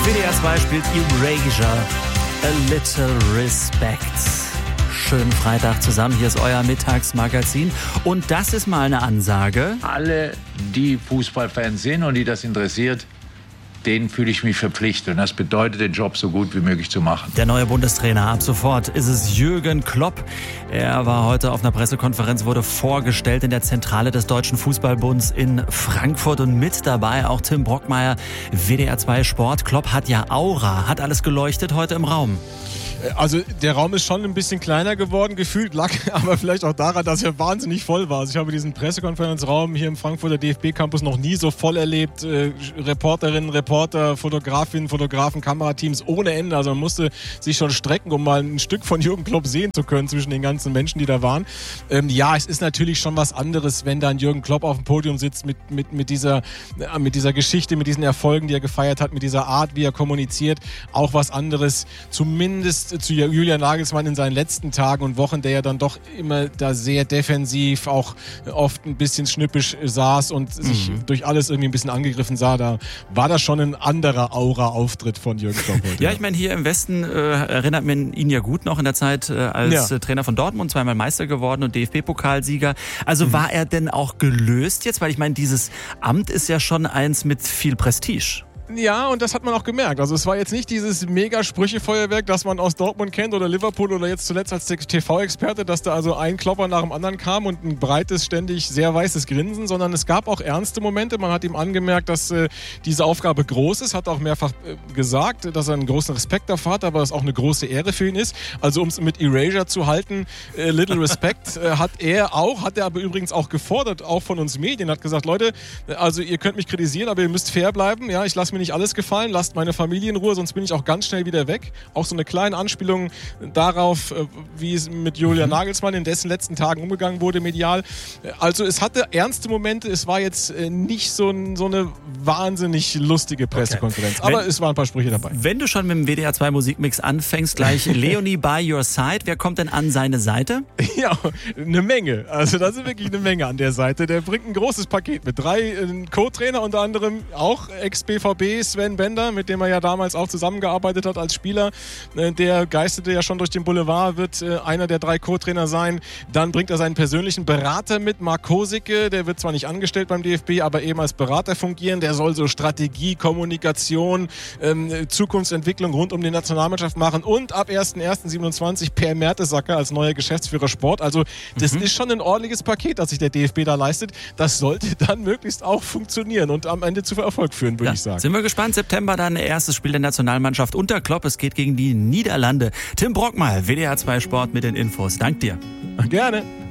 WDR 2 spielt Erasure, A Little Respect. Schönen Freitag zusammen, hier ist euer Mittagsmagazin. Und das ist mal eine Ansage. Alle, die Fußballfans sind und die das interessiert, denen fühle ich mich verpflichtet. Und das bedeutet, den Job so gut wie möglich zu machen. Der neue Bundestrainer, ab sofort ist es Jürgen Klopp. Er war heute auf einer Pressekonferenz, wurde vorgestellt in der Zentrale des Deutschen Fußballbunds in Frankfurt. Und mit dabei auch Tim Brockmeier, WDR 2 Sport. Klopp hat ja Aura, hat alles geleuchtet heute im Raum. Also der Raum ist schon ein bisschen kleiner geworden, gefühlt, lag aber vielleicht auch daran, dass er wahnsinnig voll war. Also ich habe diesen Pressekonferenzraum hier im Frankfurter DFB-Campus noch nie so voll erlebt. Reporterinnen, Reporter, Fotografinnen, Fotografen, Kamerateams ohne Ende. Also man musste sich schon strecken, um mal ein Stück von Jürgen Klopp sehen zu können zwischen den ganzen Menschen, die da waren. Ja, es ist natürlich schon was anderes, wenn dann Jürgen Klopp auf dem Podium sitzt mit dieser Geschichte, mit diesen Erfolgen, die er gefeiert hat, mit dieser Art, wie er kommuniziert. Auch was anderes, zumindest zu Julian Nagelsmann in seinen letzten Tagen und Wochen, der ja dann doch immer da sehr defensiv, auch oft ein bisschen schnippisch saß und sich durch alles irgendwie ein bisschen angegriffen sah. Da war das schon ein anderer Aura-Auftritt von Jürgen Klopp heute. Ja, ich meine, hier im Westen erinnert man ihn ja gut noch in der Zeit als Trainer von Dortmund, zweimal Meister geworden und DFB-Pokalsieger. Also war er denn auch gelöst jetzt? Weil ich meine, dieses Amt ist ja schon eins mit viel Prestige. Ja, und das hat man auch gemerkt. Also es war jetzt nicht dieses Mega-Sprüche-Feuerwerk, das man aus Dortmund kennt oder Liverpool oder jetzt zuletzt als TV-Experte, dass da also ein Klopper nach dem anderen kam und ein breites, ständig sehr weißes Grinsen, sondern es gab auch ernste Momente. Man hat ihm angemerkt, dass diese Aufgabe groß ist, hat auch mehrfach gesagt, dass er einen großen Respekt davor hat, aber dass auch eine große Ehre für ihn ist. Also um es mit Erasure zu halten, Little Respect hat er aber übrigens auch gefordert, auch von uns Medien, hat gesagt, Leute, also ihr könnt mich kritisieren, aber ihr müsst fair bleiben. Ja, ich lasse mir nicht alles gefallen, lasst meine Familie in Ruhe, sonst bin ich auch ganz schnell wieder weg. Auch so eine kleine Anspielung darauf, wie es mit Julian Nagelsmann in dessen letzten Tagen umgegangen wurde medial. Also es hatte ernste Momente, es war jetzt nicht so eine wahnsinnig lustige Pressekonferenz, aber es waren ein paar Sprüche dabei. Wenn du schon mit dem WDR 2 Musikmix anfängst, gleich Leonie by your side, wer kommt denn an seine Seite? Ja, eine Menge. Also da sind wirklich eine Menge an der Seite. Der bringt ein großes Paket mit 3 Co-Trainer, unter anderem auch Ex-BVB, Sven Bender, mit dem er ja damals auch zusammengearbeitet hat als Spieler. Der geisterte ja schon durch den Boulevard, wird einer der 3 Co-Trainer sein. Dann bringt er seinen persönlichen Berater mit, Marc Kosicke. Der wird zwar nicht angestellt beim DFB, aber eben als Berater fungieren. Der soll so Strategie, Kommunikation, Zukunftsentwicklung rund um die Nationalmannschaft machen. Und ab 1.1.27 Per Mertesacker als neuer Geschäftsführer Sport. Also das ist schon ein ordentliches Paket, das sich der DFB da leistet. Das sollte dann möglichst auch funktionieren und am Ende zu Erfolg führen, würde ich sagen. Sind wir gespannt. September dann erstes Spiel der Nationalmannschaft unter Klopp. Es geht gegen die Niederlande. Tim Brockmeier, WDR 2 Sport mit den Infos. Dank dir. Gerne.